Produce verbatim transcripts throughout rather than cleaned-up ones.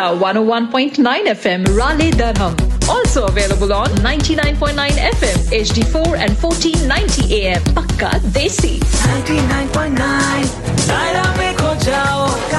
Rainbow one oh one point nine F M, Raleigh, Durham. Also available on ninety-nine point nine F M, H D four and fourteen ninety A M. Pakka Desi. ninety-nine point nine, Naira mein kho jao, Pakka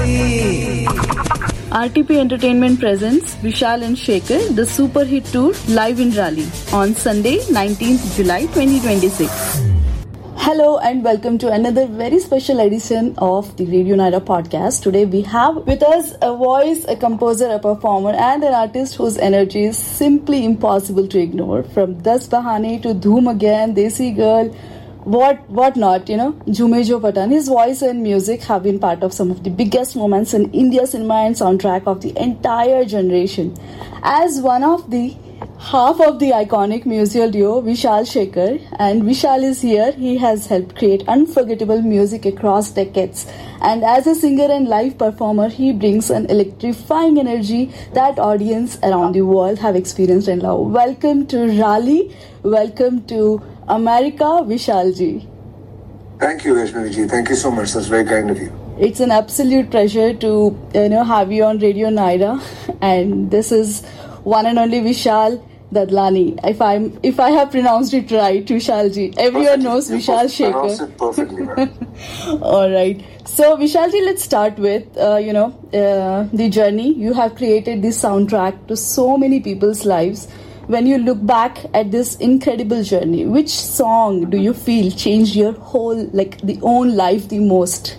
Desi. R T P Entertainment presents Vishal and Shekhar, the Super Hit Tour live in Raleigh on Sunday, nineteenth July twenty twenty-six. Hello and welcome to another very special edition of the Radio Naira podcast. Today we have with us a voice, a composer, a performer and an artist whose energy is simply impossible to ignore. From Das Bahane to Dhoom Again, Desi Girl, what what not, you know, Jhume Jo Patan. His voice and music have been part of some of the biggest moments in India's cinema and soundtrack of the entire generation. As one of the half of the iconic musical duo Vishal Shekhar, and Vishal is here. He has helped create unforgettable music across decades, and as a singer and live performer he brings an electrifying energy that audience around the world have experienced and loved. Welcome to Raleigh, welcome to America, Vishal ji. Thank you, Vaishnavi ji. Thank you so much. That's very kind of you. It's an absolute pleasure to you know have you on Radio Naira, and this is one and only Vishal Dadlani. If I'm, if I have pronounced it right, Vishal ji. Everyone Perfectly. knows You Vishal Shekhar. Pronounce it perfectly, man. All right. So Vishal ji, let's start with uh, you know uh, the journey. You have created this soundtrack to so many people's lives. When you look back at this incredible journey, which song do you feel changed your whole, like, the own life the most?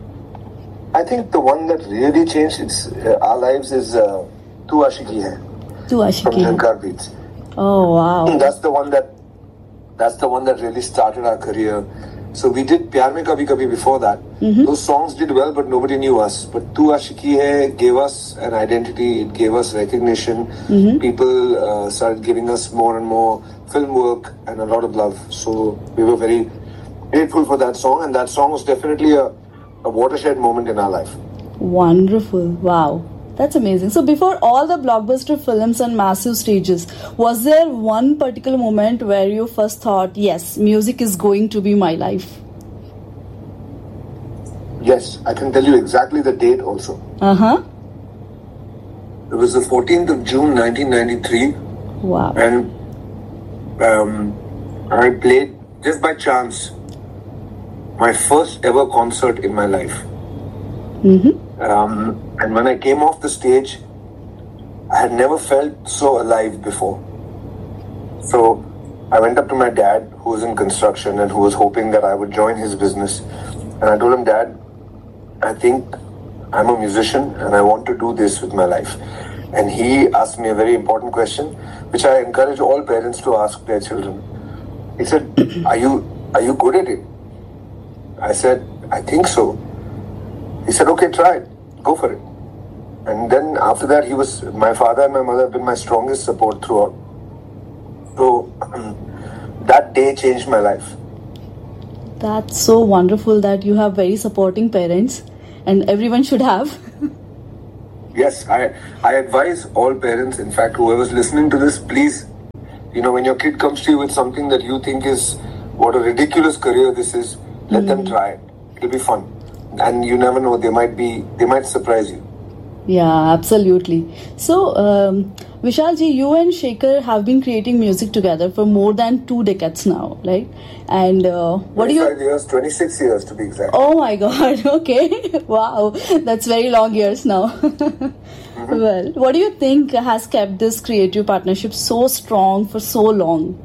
I think the one that really changed it's, uh, our lives is uh, Tu Aashiki Hai Tu from Aashiki. Jhankar Beats. Oh wow. That's the one that that's the one that really started our career. So we did Pyar Mein Kabhi Kabhi before that. Mm-hmm. Those songs did well, but nobody knew us. But Tu Aashiki Hai gave us an identity. It gave us recognition. Mm-hmm. People uh, started giving us more and more film work and a lot of love. So we were very grateful for that song, and that song was definitely a, a watershed moment in our life. Wonderful. Wow. That's amazing. So before all the blockbuster films and massive stages, was there one particular moment where you first thought, yes, music is going to be my life? Yes, I can tell you exactly the date also. Uh-huh. It was the fourteenth of June nineteen ninety-three. Wow. And um, I played, just by chance, my first ever concert in my life. Mm-hmm. Um, and when I came off the stage, I had never felt so alive before. So I went up to my dad, who was in construction and who was hoping that I would join his business. And I told him, Dad, I think I'm a musician and I want to do this with my life. And he asked me a very important question, which I encourage all parents to ask their children. He said, are you, are you good at it? I said, I think so. He said, okay, try it. Go for it. And then after that, he was, my father and my mother have been my strongest support throughout. So that day changed my life. That's so wonderful that you have very supporting parents, and everyone should have. Yes, I, I advise all parents, in fact, whoever's listening to this, please, you know, when your kid comes to you with something that you think is, what a ridiculous career this is, let mm. them try it. It'll be fun. And you never know, they might be, they might surprise you. Yeah, absolutely. So, um, Vishal ji, you and Shekhar have been creating music together for more than two decades now, right? And uh, what do you... twenty-five years, twenty-six years to be exact. Oh my God, okay. Wow, that's very long years now. Mm-hmm. Well, what do you think has kept this creative partnership so strong for so long?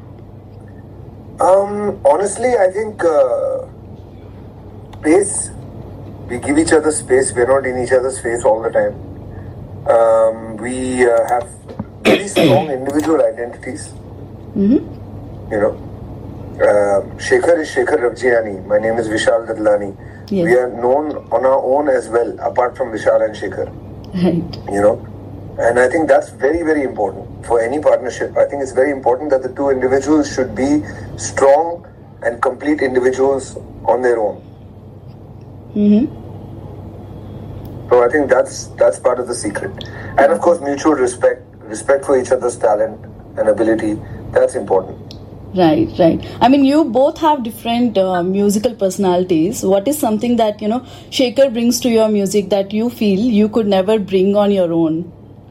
Um, honestly, I think uh, space. We give each other space. We're not in each other's face all the time. Um, we uh, have very strong individual identities. Mm-hmm. You know, uh, Shekhar is Shekhar Ravjiani. My name is Vishal Dadlani. Yes. We are known on our own as well, apart from Vishal and Shekhar. Right. You know, and I think that's very, very important for any partnership. I think it's very important that the two individuals should be strong and complete individuals on their own. Mm-hmm. So I think that's that's part of the secret. And of course, mutual respect, respect for each other's talent and ability, that's important. Right, right. I mean, you both have different uh, musical personalities. What is something that, you know, Shekhar brings to your music that you feel you could never bring on your own?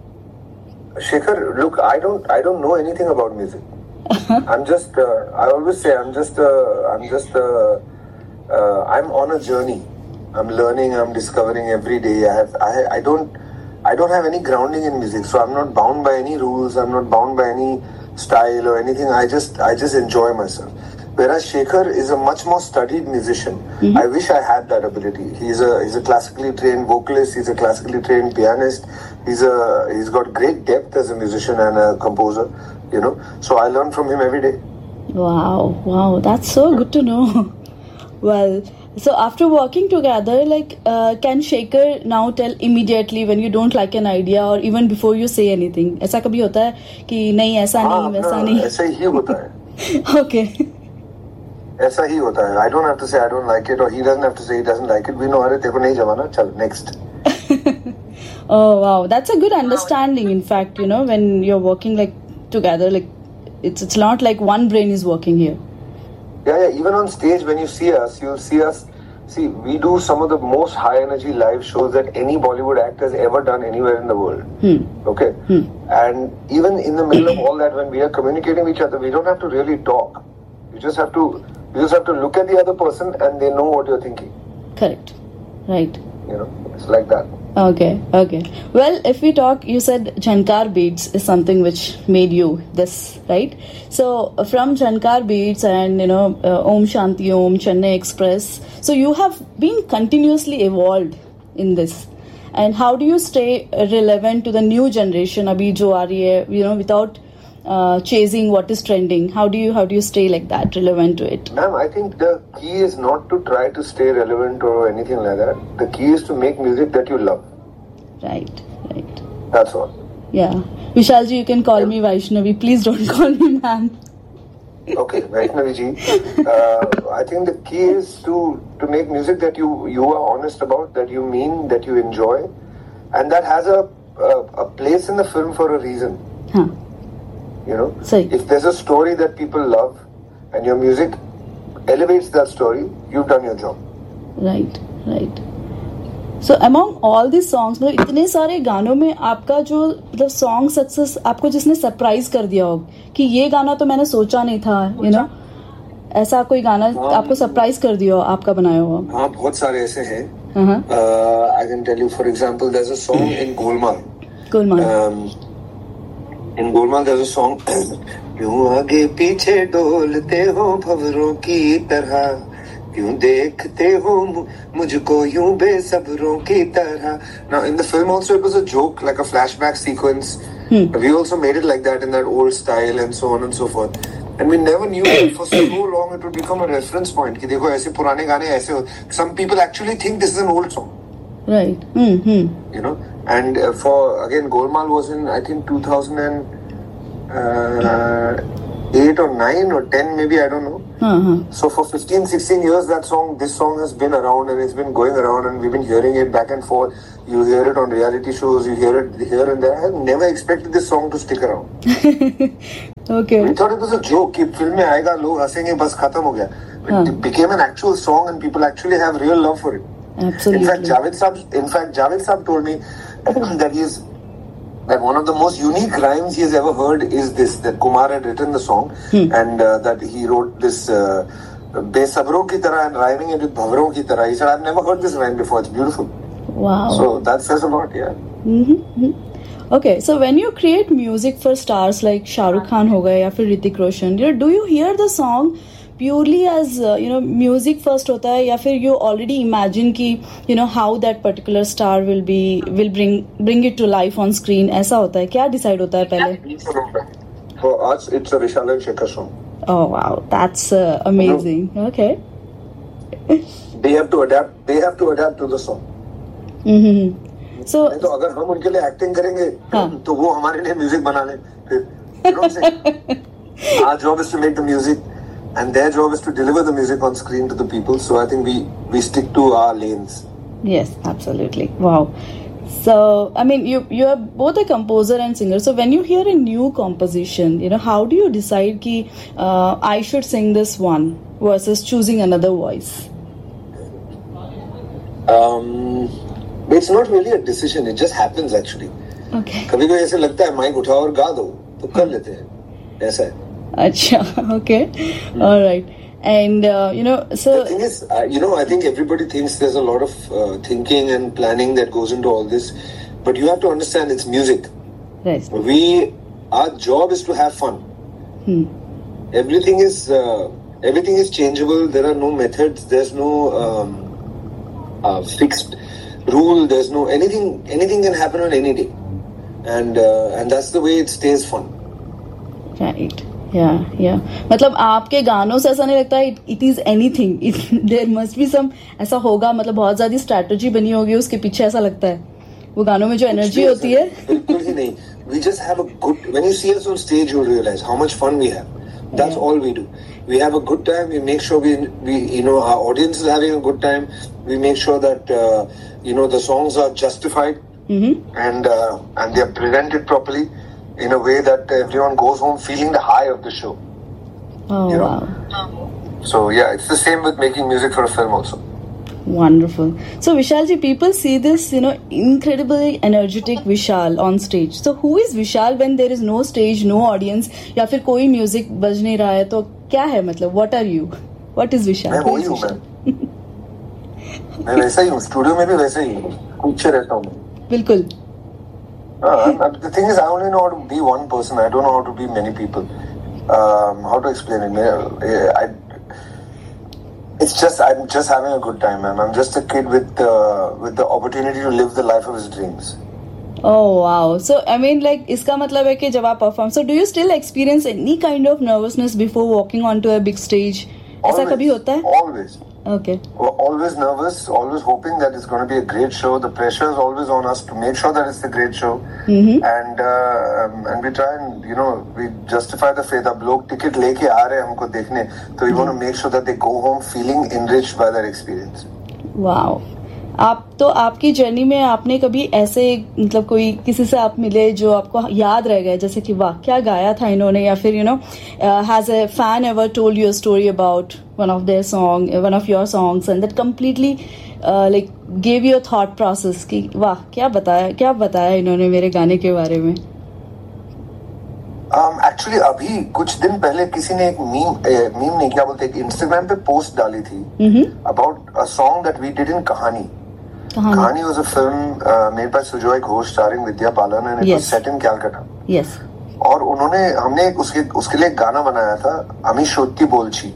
Shekhar, look, I don't, I don't know anything about music. I'm just, uh, I always say, I'm just, uh, I'm just, uh, uh, I'm on a journey. I'm learning, I'm discovering every day. I have, I, I don't, I don't have any grounding in music, so I'm not bound by any rules. I'm not bound by any style or anything. I just, I just enjoy myself. Whereas Shekhar is a much more studied musician. Mm-hmm. I wish I had that ability. He's a, he's a classically trained vocalist. He's a classically trained pianist. He's a, he's got great depth as a musician and a composer. You know, so I learn from him every day. Wow, wow, that's so good to know. Well, so after working together, like, uh, can Shekhar now tell immediately when you don't like an idea or even before you say anything? ऐसा कभी होता है कि नहीं ऐसा नहीं वैसा नहीं? ऐसा ही होता है. Okay. ऐसा ही होता है. I don't have to say I don't like it, or he doesn't have to say he doesn't like it. We know अरे तेरे को नहीं जमाना, चल next. Oh wow, that's a good understanding. In fact, you know, when you're working like together, like it's it's not like one brain is working here. Yeah, yeah. Even on stage, when you see us, you'll see us. See, we do some of the most high energy live shows that any Bollywood actor has ever done anywhere in the world. Hmm. Okay, hmm. and even in the middle of all that, when we are communicating with each other, we don't have to really talk. You just have to, you just have to look at the other person, and they know what you're thinking. Correct. Right. You know, it's like that. Okay, okay. Well, if we talk, you said Jhankar Beats is something which made you this, right? So from Jhankar Beats and, you know, uh, Om Shanti Om, Chennai Express, so you have been continuously evolved in this. And how do you stay relevant to the new generation, abhi jo aa rahi hai, you know, without uh, chasing what is trending? How do you how do you stay like that, relevant to it? Ma'am, I think the key is not to try to stay relevant or anything like that. The key is to make music that you love. Right, right. That's all. Yeah. Vishalji, you can call yeah. me Vaishnavi. Please don't call me ma'am. Okay, Vaishnavi ji. Uh, I think the key is to, to make music that you, you are honest about, that you mean, that you enjoy, and that has a, a, a place in the film for a reason. Huh. You know, Sorry. If there's a story that people love and your music elevates that story, you've done your job. Right, right. So among all these songs, मतलब इतने सारे गानों में आपका जो मतलब song success आपको जिसने सरप्राइज कर दिया हो कि ये गाना तो मैंने सोचा नहीं था, you know, ऐसा कोई गाना आपको सरप्राइज कर दिया हो आपका बनाया हुआ? हाँ, बहुत सारे ऐसे हैं. I can tell you, for example, there's a song in Golmaal. Golmaal. Um, in Golmaal, there's a song. क्यों आगे पीछे डोलते हो भंवरों की तरह, क्यों देखते हो मुझको यूं बेसब्रों की तरह. Now in the film also it was a joke, like a flashback sequence. Hmm. We also made it like that in that old style and so on and so forth. And we never knew that for so long it would become a reference point. कि देखो ऐसे पुराने गाने ऐसे हो. Some people actually think this is an old song. Right. Mm-hmm. You know, and uh, for again Golmaal was in I think two thousand eight or nine or ten maybe, I don't know. Uh-huh. So for fifteen, sixteen years that song, this song has been around and it's been going around and we've been hearing it back and forth. You hear it on reality shows, you hear it here and there. I never expected this song to stick around. Okay. We thought it was a joke. कि film में आएगा, लोग हंसेंगे, बस खत्म हो गया. Huh. It became an actual song and people actually have real love for it. Absolutely. In fact, Javed Saab, in fact, Javed Saab told me that he is that one of the most unique rhymes he has ever heard is this, that Kumar had written the song hmm. and uh, that he wrote this uh, Besabro ki tarah and rhyming it with Bhavron ki tarah. He said, I've never heard this rhyme before. It's beautiful. Wow. So that says a lot, yeah. Mm-hmm. Okay, so when you create music for stars like Shah Rukh Khan ho gaye ya fir Hrithik Roshan, you know, do you hear the song purely as uh, you know, music first hota hai ya fir you already imagine ki, you know, how that particular star will be, will bring bring it to life on screen? ऐसा होता है क्या? Decide होता है पहले? For us, it's a Vishal and Shekhar song. Oh wow, that's uh, amazing. Mm-hmm. Okay. They have to adapt. They have to adapt to the song. Mm-hmm. So, नहीं तो अगर हम उनके लिए एक्टिंग करेंगे हाँ. तो वो हमारे लिए म्यूजिक बना ले फिर. You know what I'm saying? Our job is to make the music, and their job is to deliver the music on screen to the people. So I think we we stick to our lanes. Yes, absolutely. Wow. So, I mean, you you are both a composer and singer. So, when you hear a new composition, you know, how do you decide ki uh, I should sing this one versus choosing another voice? Um, it's not really a decision. It just happens actually. Okay. कभी कभी ऐसे लगता है mic उठाओ और गा दो तो कर लेते हैं ऐसा है. अच्छा. Okay. All right. And uh, you know, so the thing is, uh, you know, I think everybody thinks there's a lot of uh, thinking and planning that goes into all this, but you have to understand it's music. Right. We, our job is to have fun. Hmm. Everything is uh, everything is changeable. There are no methods. There's no um, uh, fixed rule. There's no anything. Anything can happen on any day, and uh, and that's the way it stays fun. Right. या या मतलब आपके गानों से ऐसा नहीं लगता है it is anything, there must be some, ऐसा होगा मतलब बहुत ज्यादा स्ट्रेटजी बनी होगी उसके पीछे, ऐसा लगता है वो गानों में जो एनर्जी होती है. बिल्कुल ही नहीं. We just have a good, when you see us on stage you realize how much fun we have. That's all we do. We have a good time. We make sure we we you know our audience is having a good time. We make sure that uh, you know the songs are justified mm-hmm. and uh, and they are presented properly in a way that everyone goes home feeling the high of the show. Oh, you know? wow. So, yeah, it's the same with making music for a film also. Wonderful. So, Vishalji, people see this, you know, incredibly energetic Vishal on stage. So, who is Vishal when there is no stage, no audience, या फिर कोई music बज नहीं रहा है, तो क्या है मतलब? What are you? What is Vishal? मैं वही हूँ मैं. मैं वैसा ही हूँ. स्टूडियो में भी वैसा ही हूँ. पीछे रहता हूँ. बिल्कुल. Uh, the thing is, I only know how to be one person. I don't know how to be many people. Um, how to explain it? I, it's just I'm just having a good time, man. I'm just a kid with uh, with the opportunity to live the life of his dreams. Oh wow! So I mean, like, इसका मतलब है कि जब आप perform, so do you still experience any kind of nervousness before walking onto a big stage? ऐसा कभी होता है? Always. Okay. We're always nervous, always hoping that it's going to be a great show. The pressure is always on us to make sure that it's a great show. Mm-hmm. And uh, um, and we try and, you know, we justify the faith. अब लोग ticket लेके आ रहे हैं हमको देखने, तो we want to make sure that they go home feeling enriched by their experience. Wow. आप तो आपकी जर्नी में आपने कभी ऐसे मतलब कोई किसी से आप मिले जो आपको याद रह गए, जैसे कि वाह क्या गाया था इन्होंने, या फिर you know has a fan ever told you a story about one of their song, one of your songs, and that completely like give your thought process कि वाह क्या बताया क्या बताया इन्होंने मेरे गाने के बारे में? एक्चुअली um, अभी कुछ दिन पहले किसी ने एक मीम मीम नहीं क्या बोलते एक इंस्टाग्राम पे पोस्ट डाली थी about a song that we did in कहानी. Kahani was a film uh, made by Sujoy Ghosh starring Vidya Balan and it yes. was set in Calcutta. Yes. और उन्होंने हमने उसके उसके लिए एक गाना बनाया था अमी शोत्ती बोलची.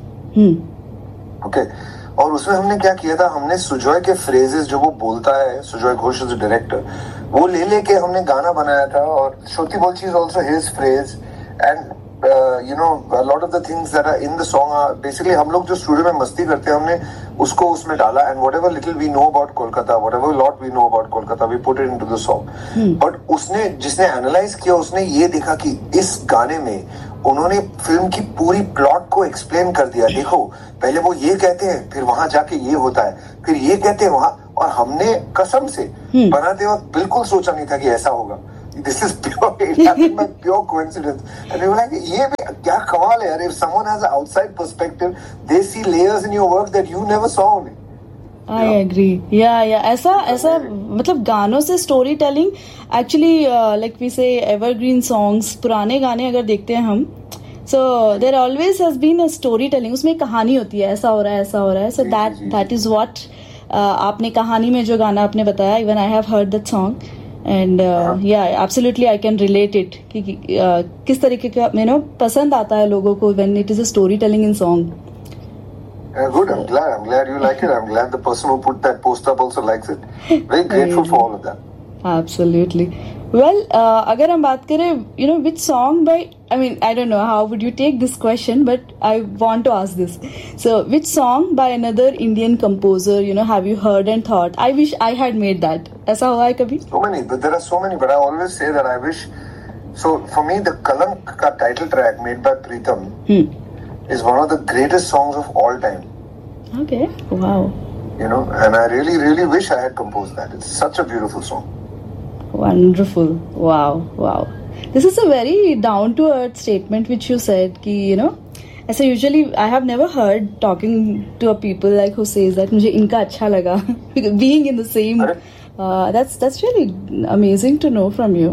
ओके. और उसमें हमने क्या किया था, हमने सुजॉय के फ्रेजेस जो वो बोलता है, सुजॉय घोष इज डायरेक्टर, वो ले लेके हमने गाना बनाया था. और शोत्ती बोलची is also his phrase and you know a lot of the things that are in the song are basically हम लोग जो स्टूडियो में मस्ती करते हैं हमने उसको उसमें डाला. And what ever little we know about Kolkata, what ever lot we know about Kolkata, we put it into the song. But उसने जिसने एनालाइज किया उसने ये देखा कि इस गाने में उन्होंने फिल्म की पूरी प्लॉट को एक्सप्लेन कर दिया. देखो पहले वो ये कहते हैं, फिर वहां जाके ये होता है, फिर ये कहते हैं वहां, और हमने कसम से बनाते वक्त बिल्कुल सोचा नहीं था कि ऐसा होगा. This is pure, it happened by pure coincidence. And we were like, ये भी क्या कमाल है यार. If someone has an outside perspective, they see layers in your work that you never saw only. I agree. Yeah, yeah. ऐसा ऐसा मतलब गानों से story telling actually like we से एवरग्रीन सॉन्ग्स, पुराने गाने अगर देखते हैं हम, so there always has been a story telling. उसमें कहानी होती है, ऐसा हो रहा है ऐसा हो रहा है. So that that is what आपने कहानी में जो गाना आपने बताया, even I have heard that song and या absolutely I can relate it कि uh, किस तरीके का यू नो पसंद आता है लोगों को when it is a story telling in song. Uh, good, I'm glad. I'm glad you like it. I'm glad the person who put that post up also likes it. Very grateful for all of that. Absolutely. Well, uh, अगर हम बात करें, you know, which song by, I mean, I don't know how would you take this question, but I want to ask this. So, which song by another Indian composer, you know, have you heard and thought, I wish I had made that? ऐसा हुआ है कभी? So many, but there are so many. But I always say that I wish. So, for me, the Kalank ka title track made by Pritam. Hmm. is one of the greatest songs of all time. Okay, wow. You know, and I really, really wish I had composed that. It's such a beautiful song. Wonderful. Wow, wow. This is a very down to earth statement which you said ki, you know, ऐसा usually I have never heard talking to a people like who says that मुझे इनका अच्छा लगा being in the same uh, that's that's really amazing to know from you.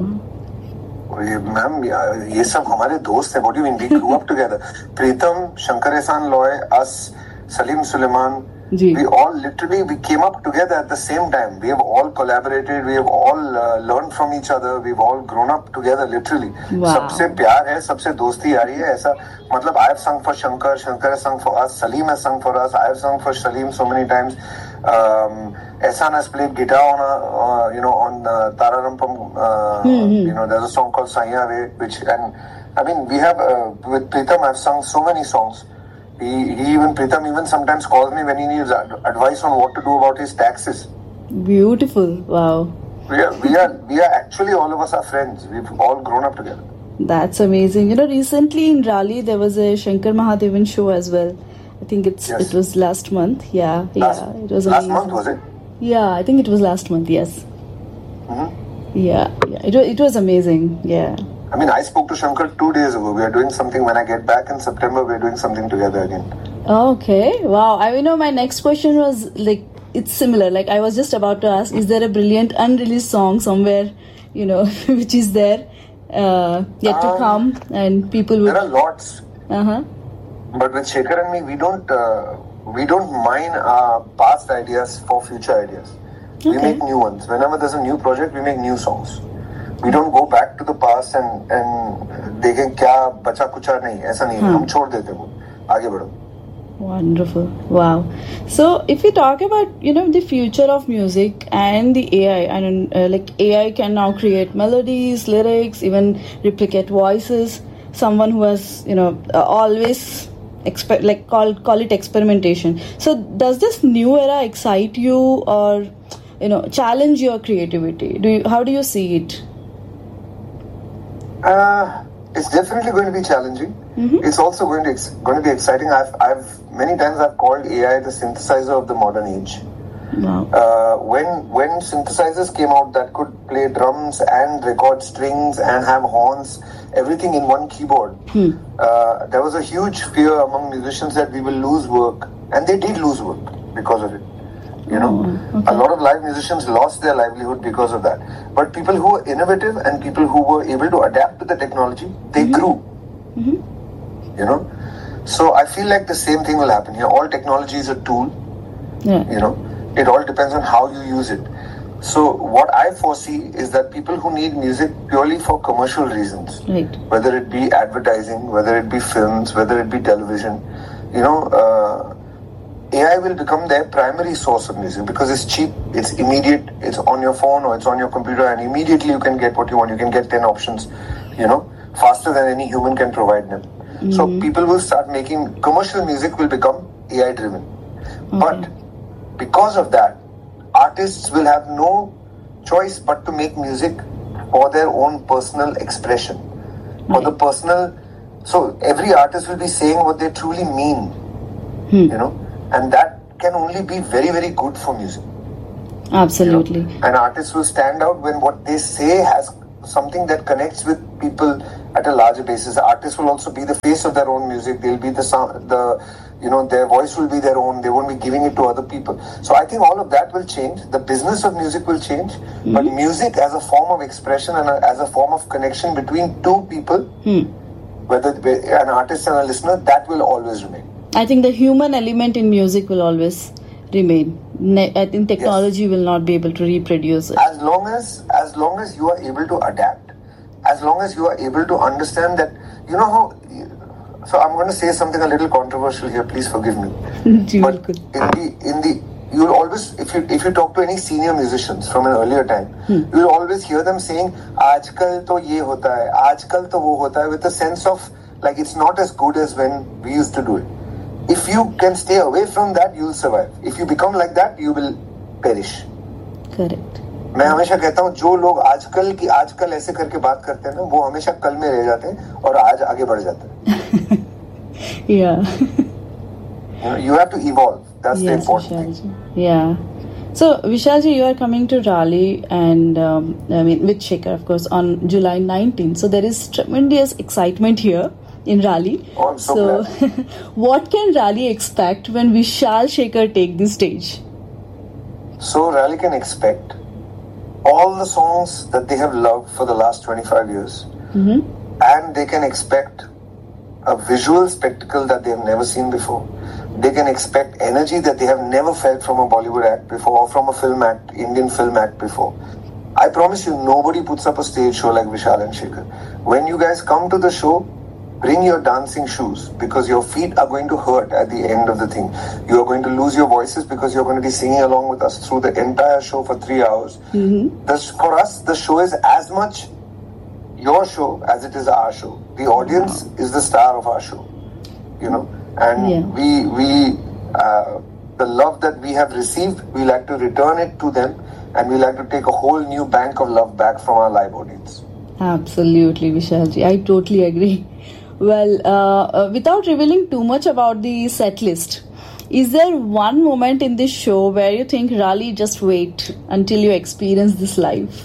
Ma'am ये सब हमारे दोस्त हैं. What do you mean? We grew up together. Pritam, Shankar Ehsan Loy, us, Salim Suleiman. Ji. We all literally we came up together at the same time. We have all collaborated. We have all uh, learned from each other. We've all grown up together literally. Wow. सबसे प्यार है, सबसे दोस्ती आ रही है. ऐसा मतलब I have sung for Shankar, Shankar has sung for us, Salim has sung for us. I have sung for Salim so many times. Um, Ehsan has played guitar on a, uh, you know on uh, Tararampam. Uh, mm-hmm. You know there's a song called Saiya Ve, which and I mean we have uh, with Pritam I've sung so many songs. He, he even Pritam even sometimes calls me when he needs advice on what to do about his taxes. Beautiful. Wow. We are we are we are actually all of us are friends. We've all grown up together. That's amazing. You know, recently in Raleigh there was a Shankar Mahadevan show as well. I think it's Yes. it was last month. Yeah, Last, yeah. It was last amazing. month was it? Yeah, I think it was last month. Yes. Mm-hmm. Yeah, yeah. It was it was amazing. Yeah. I mean, I spoke to Shankar two days ago. We are doing something when I get back in September. We are doing something together again. Okay. Wow. I you know my next question was like it's similar. Like I was just about to ask, is there a brilliant unreleased song somewhere, you know, which is there uh, yet to Um, come, and people will. There are lots, Uh huh. but with Shekhar and me, we don't uh, we don't mine our past ideas for future ideas. We Okay. make new ones. Whenever there's a new project, we make new songs. We don't go back to the past and and देखें क्या बचा कुचा नहीं. ऐसा नहीं है. हम छोड़ देते वो. आगे बढ़ो. Wonderful. Wow. So if we talk about, you know, the future of music and the A I, I don't uh, like A I can now create melodies, lyrics, even replicate voices. Someone who has, you know, uh, always exper- like call call it experimentation. So does this new era excite you or, you know, challenge your creativity? Do you, how do you see it? Uh, it's definitely going to be challenging. Mm-hmm. It's also going to ex- going to be exciting. I've I've many times I've called A I the synthesizer of the modern age. Wow. Uh, when when synthesizers came out that could play drums and record strings and have horns, everything in one keyboard, Hmm. uh, there was a huge fear among musicians that we will lose work, and they did lose work because of it. You know, Oh, okay. a lot of live musicians lost their livelihood because of that. But people who were innovative and people who were able to adapt to the technology, they grew. You know, so I feel like the same thing will happen here. All technology is a tool. Yeah. You know, it all depends on how you use it. So what I foresee is that people who need music purely for commercial reasons, Right. whether it be advertising, whether it be films, whether it be television, you know, uh, A I will become their primary source of music because it's cheap, it's immediate, it's on your phone or it's on your computer, and immediately you can get what you want. You can get ten options, you know, faster than any human can provide them. So people will start making commercial music will become A I driven. But because of that, artists will have no choice but to make music for their own personal expression, for the personal. So every artist will be saying what they truly mean, you know, and that can only be very, very good for music. Absolutely. You know? An artist will stand out when what they say has something that connects with people at a larger basis. The artist will also be the face of their own music. They'll be the sound, the you know, their voice will be their own. They won't be giving it to other people. So I think all of that will change. The business of music will change, mm-hmm. but music as a form of expression and a, as a form of connection between two people, Hmm. whether an artist and a listener, that will always remain. I think the human element in music will always remain. Ne- I think technology Yes. will not be able to reproduce it. As long as as long as you are able to adapt, as long as you are able to understand that, you know how. So I'm going to say something a little controversial here. Please forgive me. Ji, But बिल्कुल. in the in the you'll always if you if you talk to any senior musicians from an earlier time, you'll always hear them saying, "आजकल तो ये होता है, आजकल तो वो होता है," with a sense of like it's not as good as when we used to do it. If you can stay away from that, you'll survive. If you become like that, you will perish. Correct. मैं हमेशा कहता हूँ जो लोग आजकल की आजकल ऐसे करके बात करते हैं ना, वो हमेशा कल में रह जाते हैं और आज आगे बढ़ जाते हैं. Yeah. You know, you have to evolve. That's the Yes, important thing. Vishalji. Yeah. So, Vishalji, you are coming to Raleigh and um, I mean with Shekhar, of course, on July nineteenth. So there is tremendous excitement here in Raleigh. Oh, I'm so, so what can Raleigh expect when Vishal Shekhar take the stage? So Raleigh can expect all the songs that they have loved for the last twenty-five years, mm-hmm. and they can expect a visual spectacle that they have never seen before. They can expect energy that they have never felt from a Bollywood act before or from a film act, Indian film act before. I promise you, nobody puts up a stage show like Vishal and Shekhar. When you guys come to the show, bring your dancing shoes because your feet are going to hurt at the end of the thing. You are going to lose your voices because you're going to be singing along with us through the entire show for three hours. Mm-hmm. This, for us, the show is as much your show as it is our show. The audience wow. is the star of our show, you know. And yeah. we, we, uh, the love that we have received, we like to return it to them, and we like to take a whole new bank of love back from our live audience. Absolutely, Vishalji. I totally agree. Well, uh, uh, without revealing too much about the set list, is there one moment in this show where you think, Raleigh, just wait until you experience this live?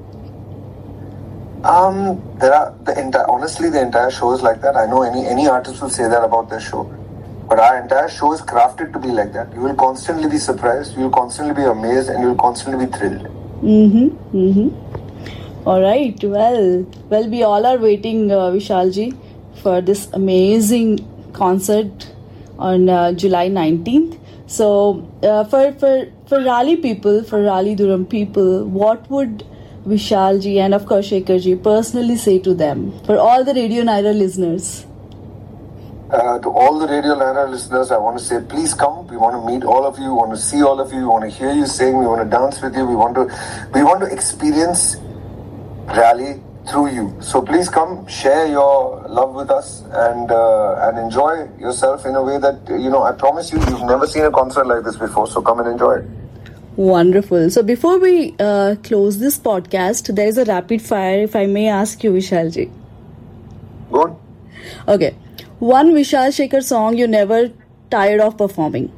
Um, there are the entire. Honestly, the entire show is like that. I know any any artist will say that about their show, but our entire show is crafted to be like that. You will constantly be surprised. You will constantly be amazed, and you will constantly be thrilled. Mm-hmm. Mm-hmm. All right. Well, well, we all are waiting, uh, Vishalji, for this amazing concert on uh, July nineteenth. So, uh, for for for Raleigh people, for Raleigh Durham people, what would Vishalji and of course Shekharji personally say to them, for all the Radio Naira listeners? Uh, to all the Radio Naira listeners, I want to say, please come. We want to meet all of you. We want to see all of you. We want to hear you sing. We want to dance with you. We want to, we want to experience Raleigh through you. So please come, share your love with us, and uh, and enjoy yourself in a way that, you know, I promise you, you've never seen a concert like this before. So come and enjoy it. Wonderful. So before we uh, close this podcast, there is a rapid fire, if I may ask you, Vishalji. Go on. Okay. One Vishal Shekhar song you never tired of performing.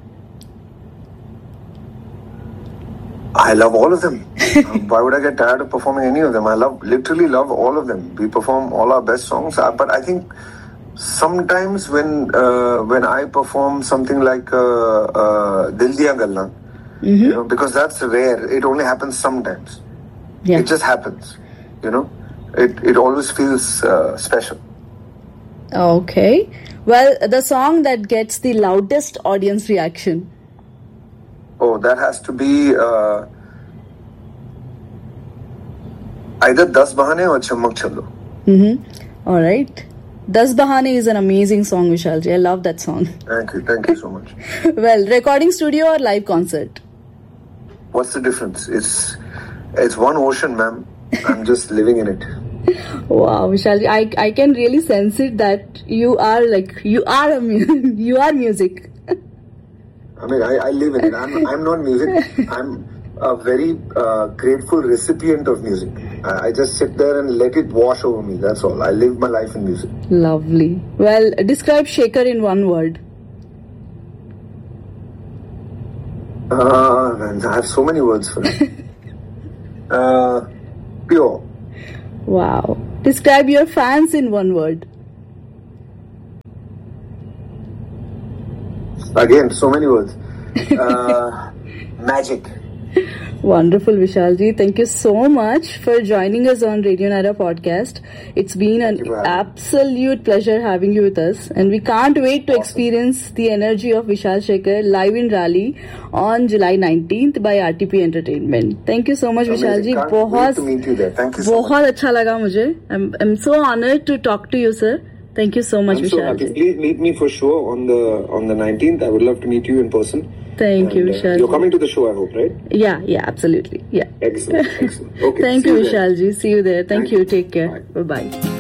I love all of them. Why would I get tired of performing any of them? I love, literally love all of them. We perform all our best songs. But I think sometimes when uh, when I perform something like uh, uh, Dil Diyan Gallan, Mm-hmm. you know, because that's rare. It only happens sometimes. Yeah. It just happens. You know, it it always feels uh, special. Okay. Well, the song that gets the loudest audience reaction. Oh, that has to be uh, either Das Bahane or Chammak Chalo. Mm-hmm. All right. Das Bahane is an amazing song, Vishalji. I love that song. Thank you. Thank you so much. Well, recording studio or live concert? What's the difference? It's it's one ocean, ma'am. I'm just living in it. Wow, Vishalji, I I can really sense it that you are like you are a mu- you are music. I mean, I, I live in it. I'm I'm not music. I'm a very uh, grateful recipient of music. I, I just sit there and let it wash over me. That's all. I live my life in music. Lovely. Well, describe Shekhar in one word. Uh, man, I have so many words for it. uh, pure. Wow. Describe your fans in one word. Again, so many words. Uh, magic. Wonderful, Vishalji. Thank you so much for joining us on Radio Naira podcast. It's been an absolute pleasure having you with us, and we can't wait to awesome. experience the energy of Vishal Shekhar live in Raleigh on July nineteenth by R T P Entertainment. Thank you so much, Vishalji. Can't wait to meet you there. Thank you so much. बहुत अच्छा लगा मुझे. I'm I'm so honored to talk to you, sir. Thank you so much, I'm Vishalji. So happy. Please meet me for sure on the on the nineteenth. I would love to meet you in person. Thank and, you, Vishalji. Uh, you're coming to the show, I hope, right? Yeah, yeah, absolutely. Yeah. Excellent, excellent. Okay. Thank you, Vishalji. See you there. Thank, Thank you. you. Take care. Bye Bye-bye.